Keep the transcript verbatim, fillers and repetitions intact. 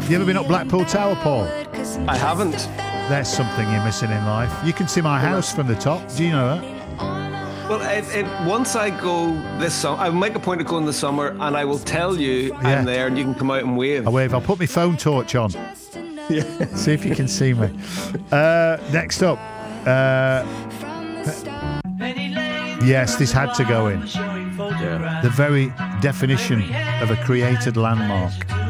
You ever been up Blackpool Tower, Paul? I haven't. There's something you're missing in life. You can see my house from the top. Do you know that? Well, if, if, once I go this summer, I'll make a point of going this summer, and I will tell you Yeah. I'm there, and you can come out and wave. I wave. I'll put my phone torch on. Yeah. See if you can see me. Uh, next up. Uh, yes, this had to go in. Yeah. The very definition of a created landmark.